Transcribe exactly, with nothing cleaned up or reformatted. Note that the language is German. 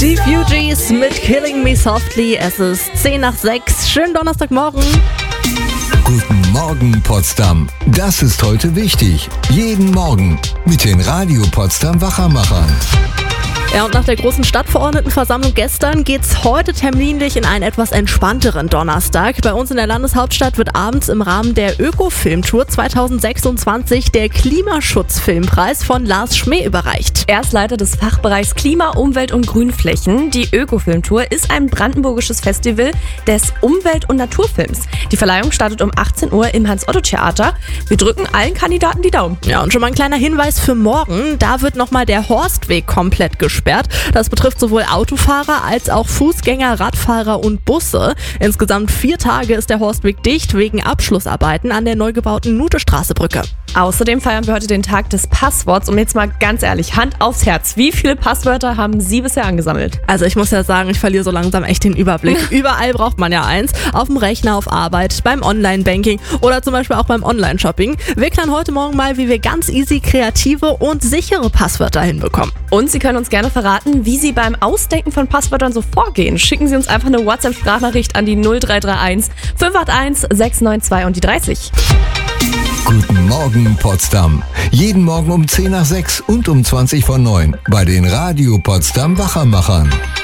Die Fugees mit Killing Me Softly. Es ist zehn nach sechs. Schönen Donnerstagmorgen. Guten Morgen, Potsdam. Das ist heute wichtig. Jeden Morgen mit den Radio Potsdam Wachermachern. Ja, und nach der großen Stadtverordnetenversammlung gestern geht's heute terminlich in einen etwas entspannteren Donnerstag. Bei uns in der Landeshauptstadt wird abends im Rahmen der Öko-Filmtour zwanzig sechsundzwanzig der Klimaschutzfilmpreis von Lars Schmeh überreicht. Er ist Leiter des Fachbereichs Klima, Umwelt und Grünflächen. Die Öko-Filmtour ist ein brandenburgisches Festival des Umwelt- und Naturfilms. Die Verleihung startet um achtzehn Uhr im Hans-Otto-Theater. Wir drücken allen Kandidaten die Daumen. Ja, und schon mal ein kleiner Hinweis für morgen. Da wird nochmal der Horstweg komplett gesperrt. Das betrifft sowohl Autofahrer als auch Fußgänger, Radfahrer und Busse. Insgesamt vier Tage ist der Horstweg dicht wegen Abschlussarbeiten an der neu gebauten Nutestraße-Brücke. Außerdem feiern wir heute den Tag des Passworts. Und jetzt mal ganz ehrlich, Hand aufs Herz. Wie viele Passwörter haben Sie bisher angesammelt? Also ich muss ja sagen, ich verliere so langsam echt den Überblick. Überall braucht man ja eins. Auf dem Rechner, auf Arbeit, beim Online-Banking oder zum Beispiel auch beim Online-Shopping. Wir klären heute Morgen mal, wie wir ganz easy kreative und sichere Passwörter hinbekommen. Und Sie können uns gerne verraten, wie Sie beim Ausdenken von Passwörtern so vorgehen. Schicken Sie uns einfach eine WhatsApp-Sprachnachricht an die null drei drei eins fünf acht eins sechs neun zwei und die dreißig. Guten Morgen, Potsdam. Jeden Morgen um zehn nach sechs und um zwanzig vor neun bei den Radio Potsdam Wachermachern.